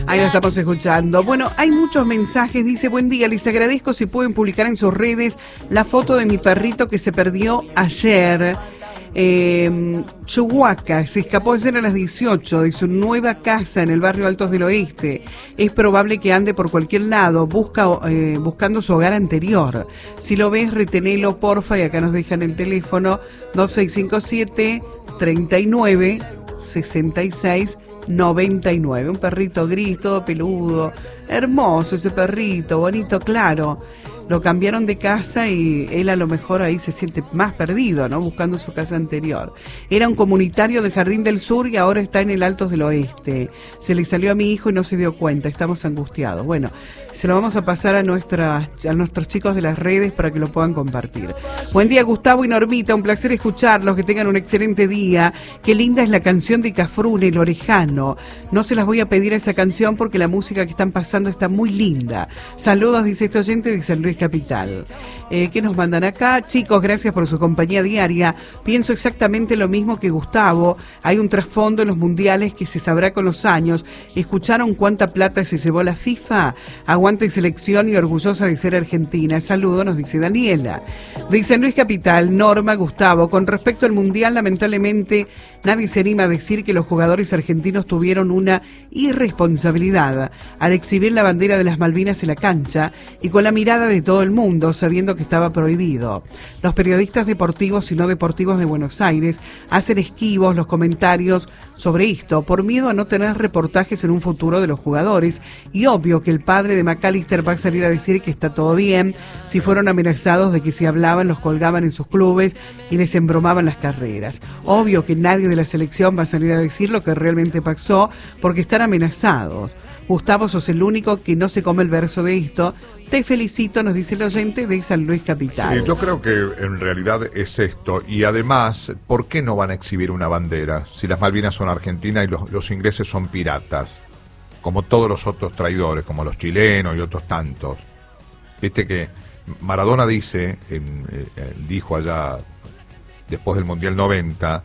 Ahí la estamos escuchando. Bueno, hay muchos mensajes. Dice, buen día, les agradezco si pueden publicar en sus redes la foto de mi perrito que se perdió ayer. Chihuahua, se escapó ayer a las 18 de su nueva casa en el barrio Altos del Oeste. Es probable que ande por cualquier lado, buscando su hogar anterior. Si lo ves, retenelo, porfa, y acá nos dejan el teléfono 2657 39 66 99. Un perrito gris, todo peludo, hermoso ese perrito, bonito, claro. Lo cambiaron de casa y él a lo mejor ahí se siente más perdido, ¿no? Buscando su casa anterior. Era un comunitario del Jardín del Sur y ahora está en el Altos del Oeste. Se le salió a mi hijo y no se dio cuenta, estamos angustiados. Bueno, se lo vamos a pasar a nuestros chicos de las redes para que lo puedan compartir. Buen día, Gustavo y Normita, un placer escucharlos, que tengan un excelente día. Qué linda es la canción de Cafrune, El Orejano. No se las voy a pedir a esa canción porque la música que están pasando está muy linda. Saludos, dice este oyente de San Luis Capital. ¿Qué nos mandan acá? Chicos, gracias por su compañía diaria. Pienso exactamente lo mismo que Gustavo. Hay un trasfondo en los mundiales que se sabrá con los años. ¿Escucharon cuánta plata se llevó la FIFA? Aguante selección y orgullosa de ser argentina. Saludos, nos dice Daniela. De San Luis Capital, Norma, Gustavo. Con respecto al mundial, lamentablemente nadie se anima a decir que los jugadores argentinos tuvieron una irresponsabilidad al exhibir la bandera de las Malvinas en la cancha y con la mirada de todo el mundo, sabiendo que estaba prohibido. Los periodistas deportivos y no deportivos de Buenos Aires hacen esquivos los comentarios sobre esto, por miedo a no tener reportajes en un futuro de los jugadores, y obvio que el padre de McAllister va a salir a decir que está todo bien, si fueron amenazados de que si hablaban los colgaban en sus clubes y les embromaban las carreras. Obvio que nadie de la selección va a salir a decir lo que realmente pasó, porque están amenazados. Gustavo, sos el único que no se come el verso de esto. Te felicito, nos dice el oyente de San Luis Capital. Sí, yo creo que en realidad es esto. Y además, ¿por qué no van a exhibir una bandera? Si las Malvinas son argentinas y los ingleses son piratas, como todos los otros traidores, como los chilenos y otros tantos. Viste que Maradona dijo allá, después del Mundial 90,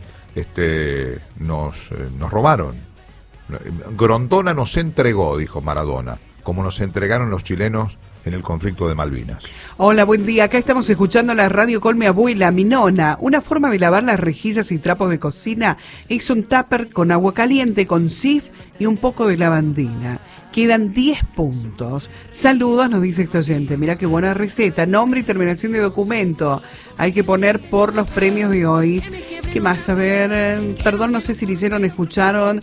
nos robaron. Grondona nos entregó, dijo Maradona, como nos entregaron los chilenos en el conflicto de Malvinas. Hola, buen día. Acá estamos escuchando la radio con mi abuela, mi nona. Una forma de lavar las rejillas y trapos de cocina es un tupper con agua caliente, con Cif y un poco de lavandina. Quedan 10 puntos. Saludos, nos dice este oyente. Mira qué buena receta. Nombre y terminación de documento. Hay que poner por los premios de hoy. ¿Qué más? A ver, perdón, no sé si leyeron, escucharon.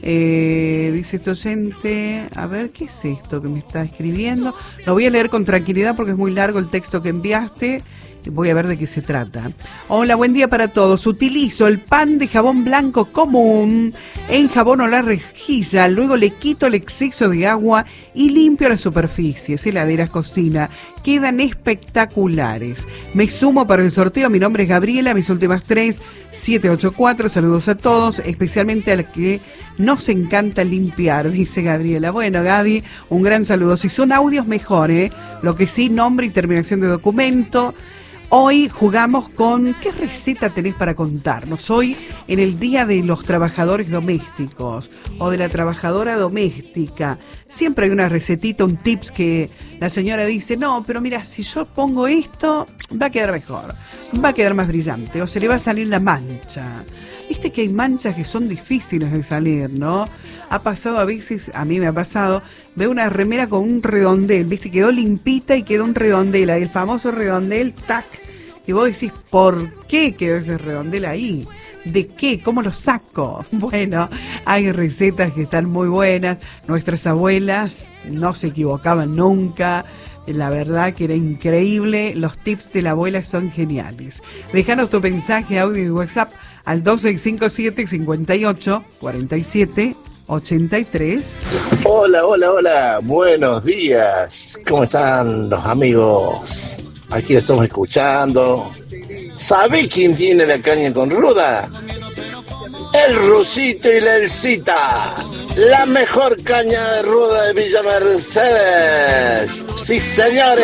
Dice este oyente, a ver, ¿qué es esto que me está escribiendo? Lo voy a leer con tranquilidad porque es muy largo el texto que enviaste. Voy a ver de qué se trata. Hola, buen día para todos. Utilizo el pan de jabón blanco común, enjabono la rejilla, luego le quito el exceso de agua y limpio las superficies, heladeras, cocina. Quedan espectaculares. Me sumo para el sorteo. Mi nombre es Gabriela, mis últimas 3, 784. Saludos a todos, especialmente a los que nos encanta limpiar, dice Gabriela. Bueno, Gaby, un gran saludo. Si son audios, mejor, ¿eh? Lo que sí, nombre y terminación de documento. Hoy jugamos con... ¿Qué receta tenés para contarnos? Hoy, en el Día de los Trabajadores Domésticos o de la Trabajadora Doméstica, siempre hay una recetita, un tips que la señora dice, no, pero mira, si yo pongo esto, va a quedar mejor, va a quedar más brillante, o se le va a salir la mancha. Viste que hay manchas que son difíciles de salir, ¿no? Ha pasado a veces, a mí me ha pasado, veo una remera con un redondel, viste, quedó limpita y quedó un redondel, el famoso redondel, tac. Y vos decís, ¿por qué quedó ese redondel ahí? ¿De qué? ¿Cómo lo saco? Bueno, hay recetas que están muy buenas. Nuestras abuelas no se equivocaban nunca. La verdad que era increíble. Los tips de la abuela son geniales. Déjanos tu mensaje, audio y WhatsApp al 2657 58 47 83. Hola. Buenos días. ¿Cómo están los amigos? Aquí lo estamos escuchando. ¿Sabés quién tiene la caña con ruda? El Rusito y la Elcita. La mejor caña de ruda de Villa Mercedes. Sí,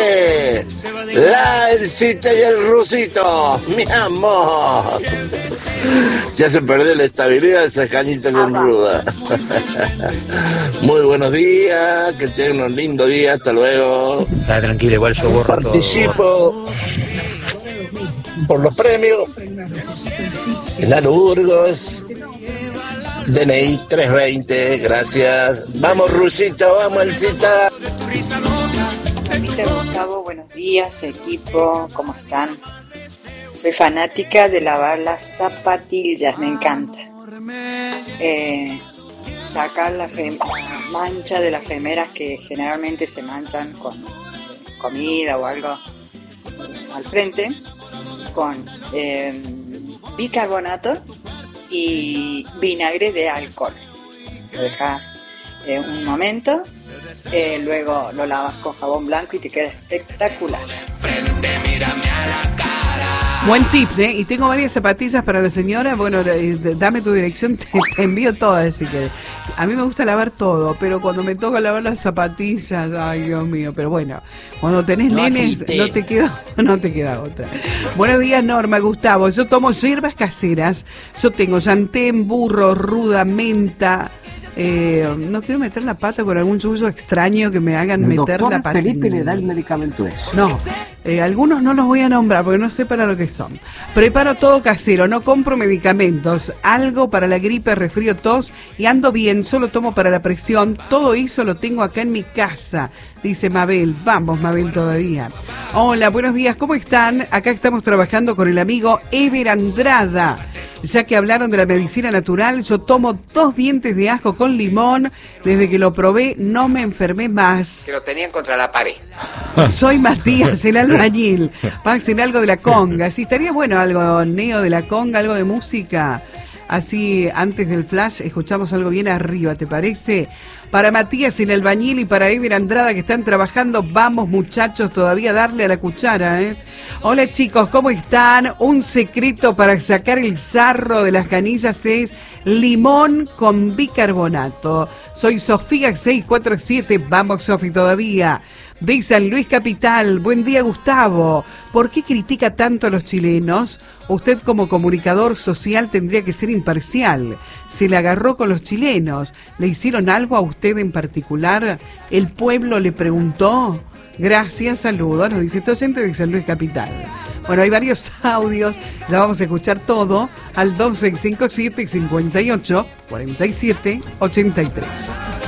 señores. La Elcita y el Rusito. Mi amor. Ya se perdió la estabilidad de esa cañita con ruda. Muy buenos días, que tengan un lindo día, hasta luego. Está tranquilo, igual yo borro todo. Participo por los premios. Lalo Burgos, DNI 320, gracias. Vamos, Rusita, vamos, Elcita. Mamita Gustavo, buenos días, equipo, ¿cómo están? Soy fanática de lavar las zapatillas, me encanta. Sacar las manchas de las remeras que generalmente se manchan con comida o algo al frente, con bicarbonato y vinagre de alcohol. Lo dejas un momento, luego lo lavas con jabón blanco y te queda espectacular. Buen tips, ¿eh? Y tengo varias zapatillas para la señora. Bueno, dame tu dirección, te envío todas si quieres. A mí me gusta lavar todo, pero cuando me toca lavar las zapatillas, ay Dios mío, pero bueno, cuando tenés nenes no te queda otra. Buenos días, Norma, Gustavo. Yo tomo hierbas caseras. Yo tengo llantén, burro, ruda, menta. No quiero meter la pata con algún uso extraño que me hagan meter la pata. Felipe le da el medicamento ese. No, algunos no los voy a nombrar porque no sé para lo que son. Preparo todo casero, no compro medicamentos. Algo para la gripe, resfrío, tos y ando bien, solo tomo para la presión. Todo eso lo tengo acá en mi casa, dice Mabel. Vamos, Mabel, todavía. Hola, buenos días, ¿cómo están? Acá estamos trabajando con el amigo Ever Andrada. Ya que hablaron de la medicina natural, yo tomo 2 dientes de ajo con limón. Desde que lo probé no me enfermé más. Que lo tenían contra la pared. Soy Matías, el albañil. Pasen algo de la conga. Sí, estaría bueno algo neo de la conga, algo de música. Así, antes del flash, escuchamos algo bien arriba, ¿te parece? Para Matías, el albañil, y para Ever Andrada, que están trabajando. Vamos, muchachos, todavía darle a la cuchara, ¿eh? Hola, chicos, ¿cómo están? Un secreto para sacar el sarro de las canillas es limón con bicarbonato. Soy Sofía 647. Vamos, Sofi, todavía. De San Luis Capital, buen día, Gustavo. ¿Por qué critica tanto a los chilenos? Usted como comunicador social tendría que ser imparcial. Se le agarró con los chilenos. ¿Le hicieron algo a usted en particular? ¿El pueblo le preguntó? Gracias, saludos, nos dice este oyente de San Luis Capital. Bueno, hay varios audios, ya vamos a escuchar todo al 2657 58 47 83.